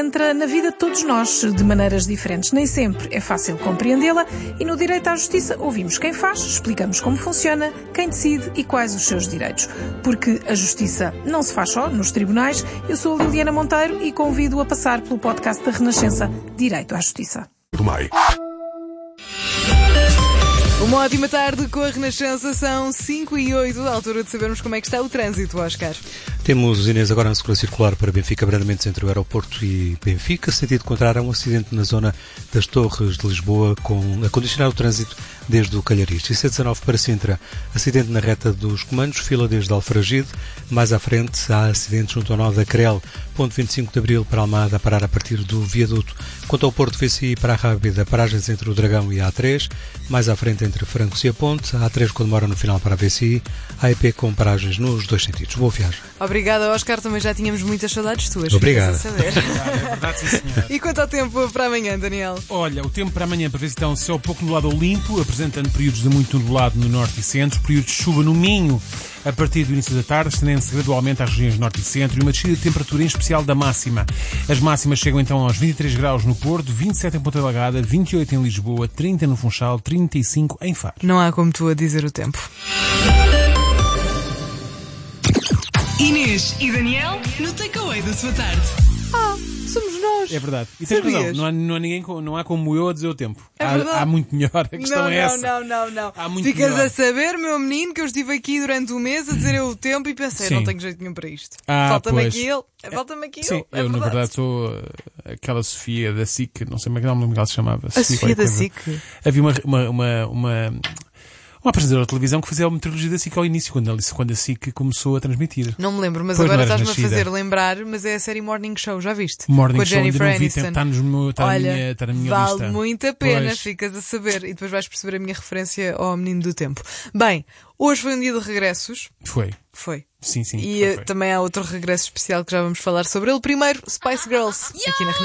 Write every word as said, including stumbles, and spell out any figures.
Entra na vida de todos nós de maneiras diferentes. Nem sempre é fácil compreendê-la e no direito à justiça ouvimos quem faz, explicamos como funciona, quem decide e quais os seus direitos. Porque a justiça não se faz só nos tribunais. Eu sou a Liliana Monteiro e convido a passar pelo podcast da Renascença Direito à Justiça. Uma ótima tarde com a Renascença, são cinco e oito, à altura de sabermos como é que está o trânsito, Oscar. Temos, Inês, agora na segunda circular para Benfica, brandamente entre o aeroporto e Benfica, sentido contrário a um acidente na zona das Torres de Lisboa, com a condicionar o trânsito desde o Calhariz. E C dezanove para Sintra, acidente na reta dos Comandos, fila desde Alfragide. Mais à frente há acidente junto ao nó da Crel, ponto vinte e cinco de Abril para Almada, a parar a partir do viaduto. Quanto ao Porto V C I para a Rábida, paragens entre o Dragão e a A três, mais à frente entre Francos e a Ponte, a A três quando mora no final para a V C I, a E P com paragens nos dois sentidos. Boa viagem. Obrigada, Oscar, também já tínhamos muitas saudades tuas. Obrigado. A saber. É verdade, sim, senhor. E quanto ao tempo para amanhã, Daniel? Olha, o tempo para amanhã prevê então céu pouco nublado ou limpo, apresentando períodos de muito nublado no norte e centro, períodos de chuva no Minho a partir do início da tarde, estendendo-se gradualmente às regiões norte e centro, e uma descida de temperatura em especial da máxima. As máximas chegam então aos vinte e três graus no Porto, vinte e sete em Ponta Delgada, vinte e oito em Lisboa, trinta no Funchal, trinta e cinco em Faro. Não há como tu a dizer o tempo. Inês e Daniel no takeaway da sua tarde. Ah, somos nós. É verdade. E tens Sabias? razão, não há, não há ninguém, com- não há como eu a dizer o tempo. É há, verdade. há muito melhor, a questão Não, é essa. não, não, não, não. Há muito Ficas melhor. a saber, meu menino, que eu estive aqui durante um mês a dizer eu o tempo e pensei, Sim. não tenho jeito nenhum para isto. Ah, Falta-me pois. aquilo, falta-me aquilo. Sim, é eu na verdade sou uh, aquela Sofia da S I C, não sei como é que nome ela se chamava. A Sofia qualquer da coisa. S I C. Havia uma, uma, uma, uma, uma apresentadora de televisão que fazia a meteorologia da S I C ao início, quando a, quando a S I C começou a transmitir. Não me lembro, mas Pois, agora não eras estás-me a fazer nascida. lembrar, mas é a série Morning Show, já viste? Morning Com a Show, ainda Jennifer não vi, Aniston. está, nos meu, está, Olha, na minha, está na minha vale lista. muito a pena, Pois. ficas a saber. E depois vais perceber a minha referência ao Menino do Tempo. Bem, hoje foi um dia de regressos. Foi. Foi. Sim, sim. E foi, eh, foi. também há outro regresso especial que já vamos falar sobre ele. Primeiro, Spice Girls, aqui na